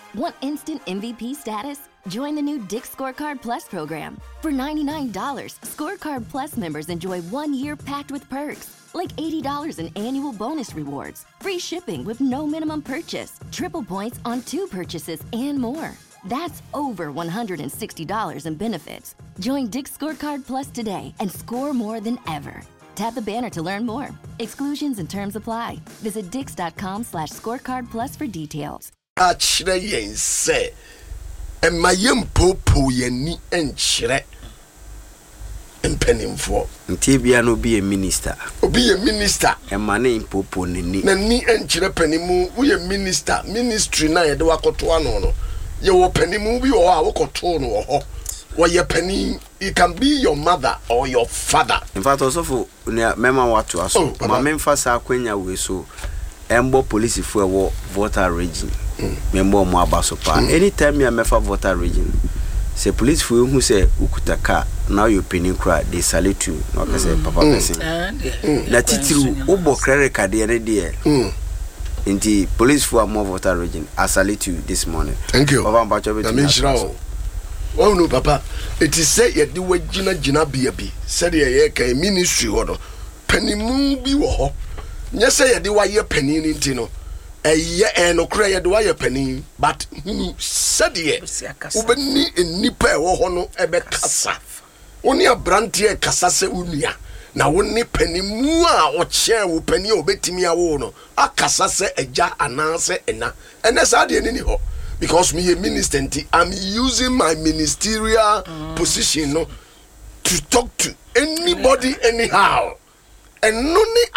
Want instant MVP status? Join the new Dick's Scorecard Plus program. For $99, Scorecard Plus members enjoy 1 year packed with perks, like $80 in annual bonus rewards, free shipping with no minimum purchase, triple points on 2 purchases, and more. That's over $160 in benefits. Join Dick's Scorecard Plus today and score more than ever. Tap the banner to learn more. Exclusions and terms apply. Visit dix.com/scorecard plus for details. Achire yen say, "Emma yem popo yeni enchire." Mpenimfo. Ntibia no be a minister. Obi a minister. Emma ne popo nini. Na ni enchire penimu, we a minister. Ministry na yede wakoto ano no. Ye wo penimu bi o a wakoto no ho. Where penny, it can be your mother or your father. In fact, also for mema watu aso. Ma memfa sa kwenya we so. Embo police for wo voter region. Membo mo abaso pa. Anytime you mefa voter region, say police for who say ukutaka now you penny cry they salute you. No ka say papa person. Na titiru obo credit card ene de. Inti police for more voter region. I salute you this morning. Thank you. Baba Mbacho be. Oh no, Papa. It is said ye do we gina biabi. Said ye ka ministry ho no. Penimu bi wo ho. Nye say ye de wa ye penny nti no. Eye no kra ye de wa ye penny, but said ye. Ubeni enipa e wo ho no ebe kasa. Oni abrante e kasa se unua. Na woni penimu a o che wo penny obetimi awo no. Akasa se eja ananse ena. Ene sa de ni ho. Because me a minister, I'm using my ministerial position no, to talk to anybody anyhow. And no